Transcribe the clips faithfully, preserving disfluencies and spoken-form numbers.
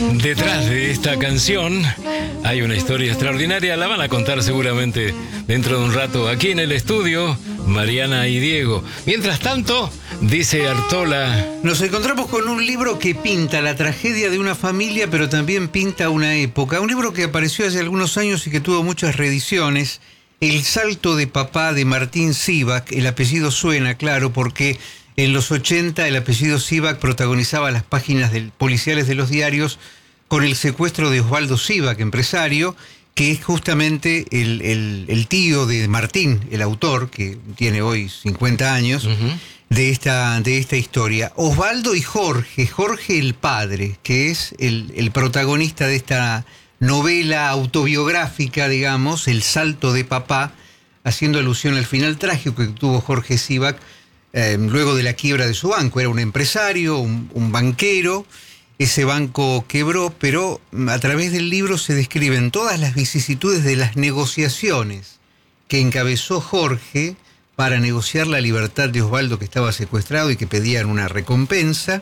Detrás de esta canción hay una historia extraordinaria, la van a contar seguramente dentro de un rato aquí en el estudio, Mariana y Diego. Mientras tanto, dice Artola... Nos encontramos con un libro que pinta la tragedia de una familia, pero también pinta una época. Un libro que apareció hace algunos años y que tuvo muchas reediciones. El salto de papá de Martín Sivak. El apellido suena, claro, porque en los ochenta el apellido Sivak protagonizaba las páginas del, policiales de los diarios con el secuestro de Osvaldo Sivak, empresario, que es justamente el, el, el tío de Martín, el autor, que tiene hoy cincuenta años, uh-huh. de, esta, de esta historia. Osvaldo y Jorge, Jorge el padre, que es el, el protagonista de esta novela autobiográfica, digamos, El salto de papá, haciendo alusión al final trágico que tuvo Jorge Sivak eh, luego de la quiebra de su banco. Era un empresario, un, un banquero. Ese banco quebró, pero a través del libro se describen todas las vicisitudes de las negociaciones que encabezó Jorge para negociar la libertad de Osvaldo, que estaba secuestrado y que pedían una recompensa,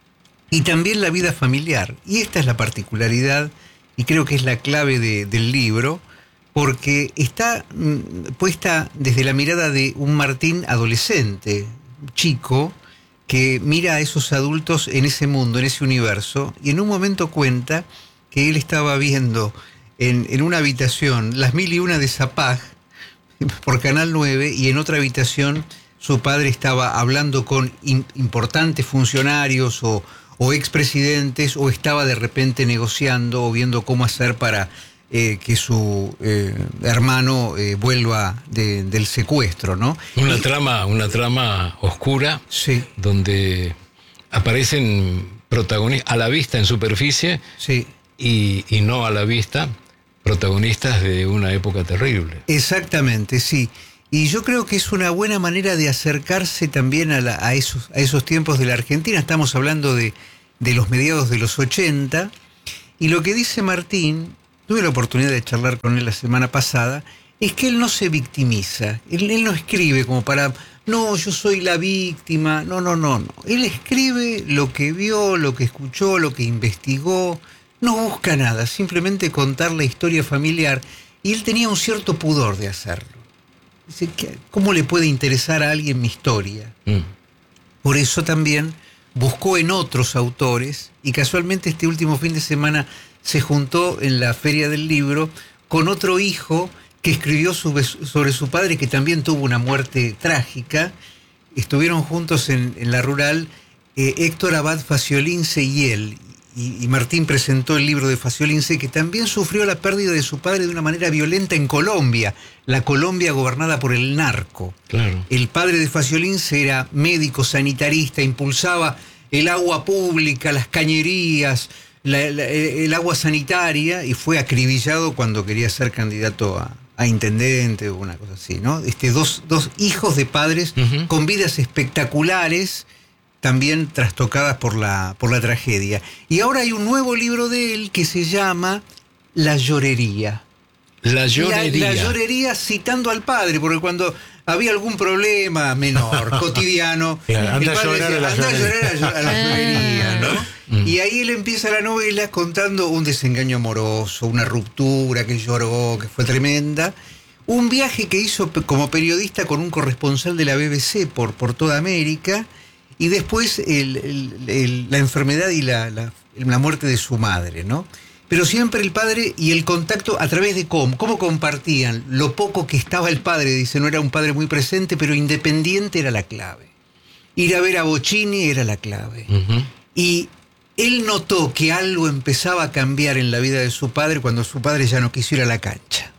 y también la vida familiar. Y esta es la particularidad, y creo que es la clave de, del libro, porque está mm, puesta desde la mirada de un Martín adolescente, chico, que mira a esos adultos en ese mundo, en ese universo, y en un momento cuenta que él estaba viendo en, en una habitación Las Mil y Una de Zapag por Canal nueve, y en otra habitación su padre estaba hablando con in, importantes funcionarios o, o expresidentes, o estaba de repente negociando o viendo cómo hacer para eh, que su eh, hermano eh, vuelva de, del secuestro, ¿no? Una y, trama, una trama oscura, sí, donde aparecen protagonistas a la vista en superficie, sí, y, y no a la vista protagonistas de una época terrible. Exactamente, sí. Y yo creo que es una buena manera de acercarse también a, la, a, esos, a esos tiempos de la Argentina. Estamos hablando de, de los mediados de los ochenta. Y lo que dice Martín, tuve la oportunidad de charlar con él la semana pasada, es que él no se victimiza. Él, él no escribe como para, no, yo soy la víctima. No, no, no, no. Él escribe lo que vio, lo que escuchó, lo que investigó. No busca nada, simplemente contar la historia familiar. Y él tenía un cierto pudor de hacerlo. Dice, ¿cómo le puede interesar a alguien mi historia? Mm. Por eso también buscó en otros autores, y casualmente este último fin de semana se juntó en la Feria del Libro con otro hijo que escribió sobre, sobre su padre, que también tuvo una muerte trágica. Estuvieron juntos en, en la Rural eh, Héctor Abad Faciolince y él. Y, y Martín presentó el libro de Faciolince, que también sufrió la pérdida de su padre de una manera violenta en Colombia, la Colombia gobernada por el narco. Claro. El padre de Faciolince era médico sanitarista, impulsaba el agua pública, las cañerías, la, la, el agua sanitaria, y fue acribillado cuando quería ser candidato a, a intendente o una cosa así, ¿no? Este, dos, dos hijos de padres uh-huh. con vidas espectaculares, también trastocadas por la, por la tragedia. Y ahora hay un nuevo libro de él que se llama La Llorería. La Llorería. La, la Llorería, citando al padre, porque cuando había algún problema menor, cotidiano, claro, el anda padre a llorar decía, a la anda a llorería. llorar a la llorería, ¿no? Mm. Y ahí él empieza la novela contando un desengaño amoroso, una ruptura que lloró, que fue tremenda. Un viaje que hizo como periodista con un corresponsal de la B B C por, por toda América. Y después el, el, el, la enfermedad y la, la, la muerte de su madre, ¿no? Pero siempre el padre y el contacto a través de cómo, cómo compartían lo poco que estaba el padre. Dice, no era un padre muy presente, pero independiente era la clave. Ir a ver a Bocchini era la clave. Uh-huh. Y él notó que algo empezaba a cambiar en la vida de su padre cuando su padre ya no quiso ir a la cancha.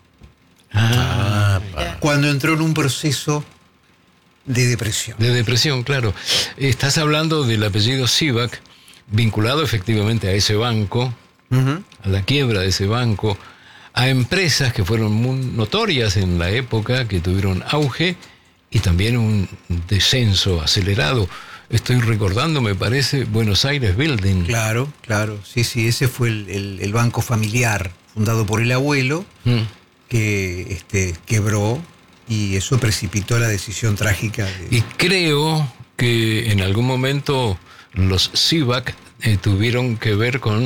Ah, cuando entró en un proceso de depresión. De depresión, claro. Estás hablando del apellido Sivak, vinculado efectivamente a ese banco, uh-huh. a la quiebra de ese banco, a empresas que fueron muy notorias en la época, que tuvieron auge y también un descenso acelerado. Estoy recordando, me parece, Buenos Aires Building. Claro, claro. Sí, sí, ese fue el, el, el banco familiar fundado por el abuelo, mm. que este, quebró. Y eso precipitó la decisión trágica de... Y creo que en algún momento los Sivak eh, tuvieron que ver con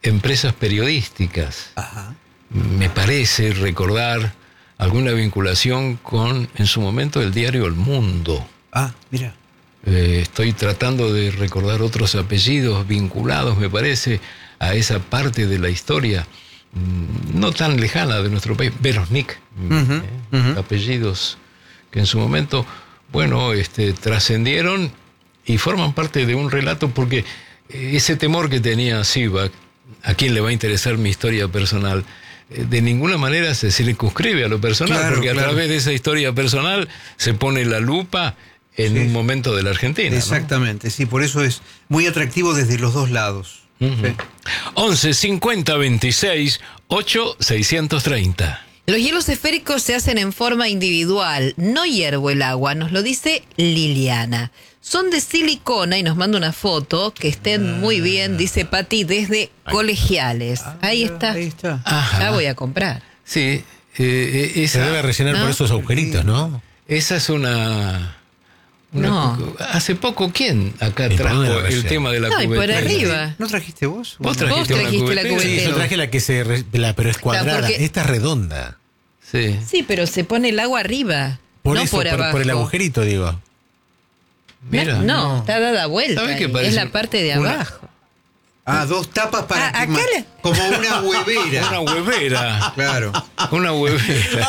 empresas periodísticas. Ajá. Me parece recordar alguna vinculación con, en su momento, el diario El Mundo. Ah, mira. Eh, estoy tratando de recordar otros apellidos vinculados, me parece, a esa parte de la historia mmm, no tan lejana de nuestro país. Verosnik, Uh-huh, eh, uh-huh. apellidos que en su momento, bueno, este, trascendieron y forman parte de un relato, porque ese temor que tenía Sivak, a quien le va a interesar mi historia personal, de ninguna manera se circunscribe a lo personal, Claro, porque a claro. través de esa historia personal se pone la lupa en Sí. un momento de la Argentina. Exactamente, sí, por eso es muy atractivo desde los dos lados. ¿no? Ujú. Sí. once cincuenta veintiséis ocho seiscientos treinta. Los hielos esféricos se hacen en forma individual, no hiervo el agua, nos lo dice Liliana. Son de silicona y nos manda una foto, que estén muy bien, dice Pati, desde Colegiales. Ahí está. Ahí está. Ajá. La voy a comprar. Sí, eh, eh, Se esa, debe rellenar ¿no? por esos agujeritos, ¿no? esa es una... una- No. Hace poco, ¿quién acá ¿Y por trajo dónde la el rellena? tema de la No, y por cubetera? arriba. ¿No trajiste vos? Vos trajiste, Vos una trajiste la cubetera. cubetera. Sí, yo traje la que se... re- la- pero es cuadrada. porque- Esta es redonda. Sí. Sí, pero se pone el agua arriba, Por no eso, por por, abajo. por el agujerito, digo. Mira. No, está dada vuelta. ¿Sabe qué ahí, parece? es la parte de Una- abajo. Ah, dos tapas para Ah, que acá ma- le- como una huevera. Una huevera. Claro. Una huevera.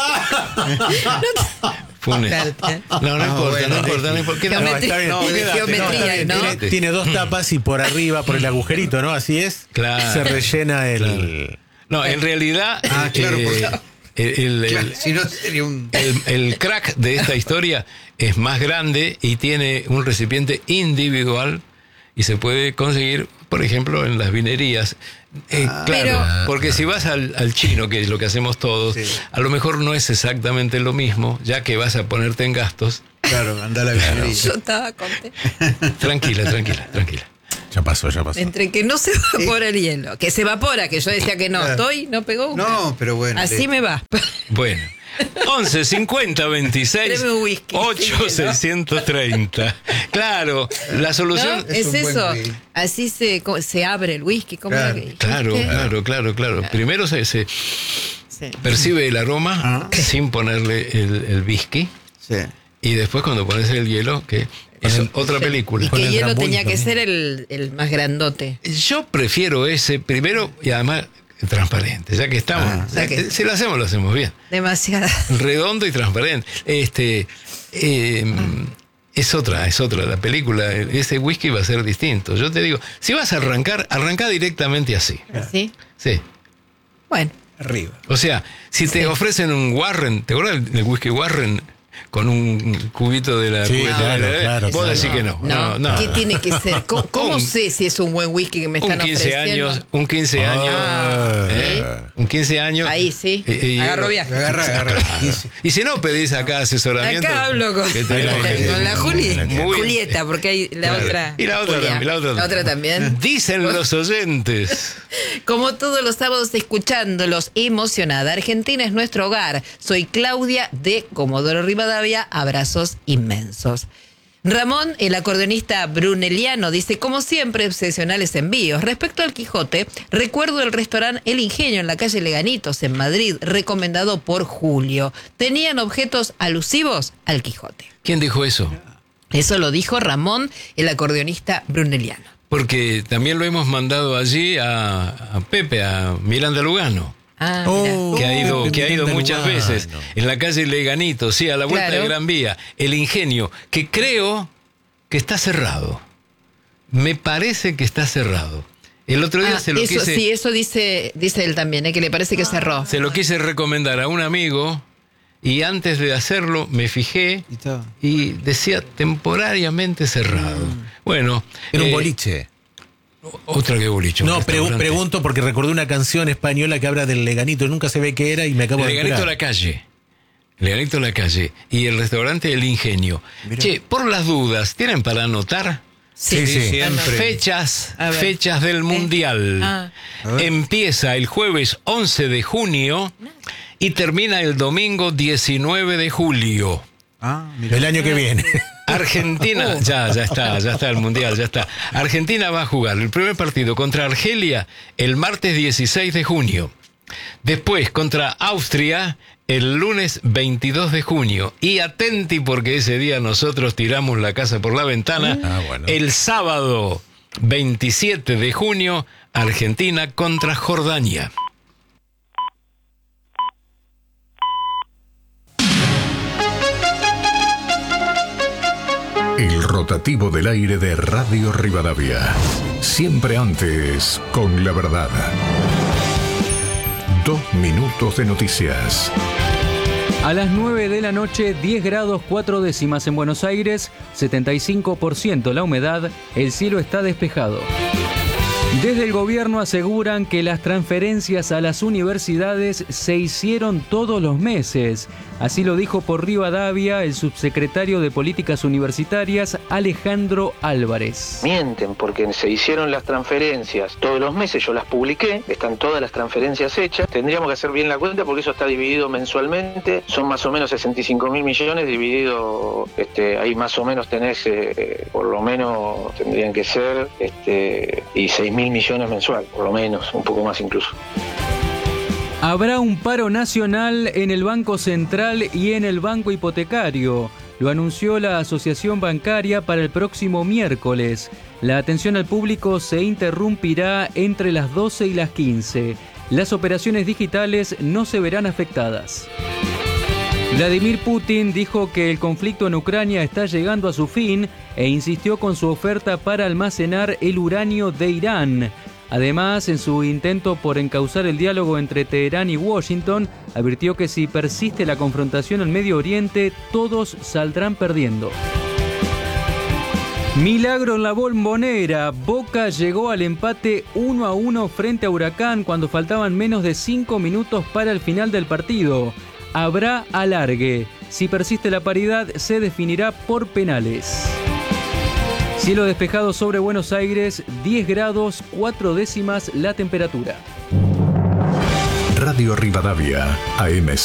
Fue un- Claro. No, no Ah, importa, bueno, no importa, no importa. Queda- Geometría, está bien. No, quédate, geometría, no, está bien, ¿no? quédate. Tiene dos tapas y por arriba, por el agujerito, ¿no? Así es. Claro. Se rellena el... Claro. No, en realidad, Ah, claro, eh, porque- el, el- Claro, el- si no sería un... el- el crack de esta historia es más grande y tiene un recipiente individual y se puede conseguir, por ejemplo, en las vinerías. Eh, claro, Pero- porque si vas al, al chino, que es lo que hacemos todos, Sí. a lo mejor no es exactamente lo mismo, ya que vas a ponerte en gastos. Claro, anda a la vinería. Yo estaba contenta. Tranquila, tranquila, tranquila. Ya pasó, ya pasó. Entre que no se evapora el hielo, que se evapora, que yo decía que no, Claro. estoy, no pegó una. No, pero bueno. Así le- me va. Bueno, once cincuenta veintiséis Tráeme un whisky. ocho seiscientos treinta. Claro, la ¿No? solución. Es Es, un buen eso. whisky. Así se, co- se abre el whisky. ¿Cómo Claro, era que dijiste? Claro, claro, claro, claro. Primero se, se Sí. percibe el aroma Ah. sin ponerle el, el whisky Sí. y después cuando pones el hielo, que es Eso- otra película. Y Con que el hielo Drambuie tenía que también. ser el, el más grandote. Yo prefiero ese primero y además transparente, ya que estamos. Ah, ya que- Si lo hacemos, lo hacemos bien. Demasiada. Redondo y transparente. Este eh, es otra, es otra la película. Ese whisky va a ser distinto. Yo te digo, si vas a arrancar, arranca directamente así. ¿Sí? Sí. Bueno. Arriba. O sea, si te Sí. ofrecen un Warren, ¿te acuerdas del whisky Warren? Con un cubito de la Sí, cubeta claro, de la- claro, Vos claro. decís que no. No, No, no. ¿qué tiene que ser? ¿Cómo, cómo Un- sé si es un buen whisky que me Un están quince ofreciendo? años, un quince años. Ah, ¿eh? Un quince años. Ahí sí. Y- y- Agarro viaje. Agarra, agarra. Y si no, pedís acá asesoramiento. Acá hablo con, que te- con la Juli, Muy- Julieta, porque hay la Claro. otra. Y la otra Julia. también, la otra también. también. Dicen los oyentes. Como todos los sábados escuchándolos, emocionada. Argentina es nuestro hogar. Soy Claudia de Comodoro Rivadavia. Abrazos inmensos. Ramón, el acordeonista bruneliano, dice, como siempre, excepcionales envíos. Respecto al Quijote, recuerdo el restaurante El Ingenio en la calle Leganitos, en Madrid, recomendado por Julio. Tenían objetos alusivos al Quijote. ¿Quién dijo eso? Eso lo dijo Ramón, el acordeonista bruneliano. Porque también lo hemos mandado allí a, a Pepe, a Miranda Lugano. Ah, Oh. mira. Que ha ido, Pepe que ha ido Miranda muchas Lugano. veces en la calle Leganito, sí, a la vuelta Claro. de Gran Vía, el Ingenio, que creo que está cerrado. Me parece que está cerrado. El otro día Ah, se lo eso, quise, sí, eso dice, dice él también, ¿eh? Que le parece que cerró. se lo quise recomendar a un amigo y antes de hacerlo me fijé Y todo. y decía temporariamente cerrado. Bueno, Era un eh, boliche. otra que boliche. un No, pre- restaurante. pregunto porque recordé una canción española que habla del Leganito. Nunca se ve qué era y me acabo de Leganito enterar. la calle. Leganito la calle. Y el restaurante El Ingenio. Mirá. Che, por las dudas, ¿tienen para anotar? Sí, sí. Siempre. Fechas, A ver. fechas del Mundial. Ah. A ver. Empieza el jueves once de junio y termina el domingo diecinueve de julio. Ah, mira. El año que viene. Argentina, ya, ya está, ya está el Mundial, ya está. Argentina va a jugar el primer partido contra Argelia el martes dieciséis de junio. Después contra Austria el lunes veintidós de junio. Y atenti porque ese día nosotros tiramos la casa por la ventana. Ah, bueno. El sábado veintisiete de junio, Argentina contra Jordania. El rotativo del aire de Radio Rivadavia. Siempre antes con la verdad. Dos minutos de noticias. A las nueve de la noche, diez grados cuatro décimas en Buenos Aires, setenta y cinco por ciento la humedad, el cielo está despejado. Desde el gobierno aseguran que las transferencias a las universidades se hicieron todos los meses. Así lo dijo por Rivadavia el subsecretario de Políticas Universitarias, Alejandro Álvarez. Mienten porque se hicieron las transferencias todos los meses, yo las publiqué, están todas las transferencias hechas. Tendríamos que hacer bien la cuenta porque eso está dividido mensualmente, son más o menos sesenta y cinco mil millones dividido, este, ahí más o menos tenés, eh, por lo menos tendrían que ser este, y seis mil millones mensual, por lo menos, un poco más incluso. Habrá un paro nacional en el Banco Central y en el Banco Hipotecario. Lo anunció la Asociación Bancaria para el próximo miércoles. La atención al público se interrumpirá entre las doce y las quince. Las operaciones digitales no se verán afectadas. Vladimir Putin dijo que el conflicto en Ucrania está llegando a su fin e insistió con su oferta para almacenar el uranio de Irán. Además, en su intento por encauzar el diálogo entre Teherán y Washington, advirtió que si persiste la confrontación en Medio Oriente, todos saldrán perdiendo. Milagro en la Bombonera. Boca llegó al empate uno a uno frente a Huracán cuando faltaban menos de cinco minutos para el final del partido. Habrá alargue. Si persiste la paridad, se definirá por penales. Cielo despejado sobre Buenos Aires, diez grados cuatro décimas la temperatura. Radio Rivadavia, A M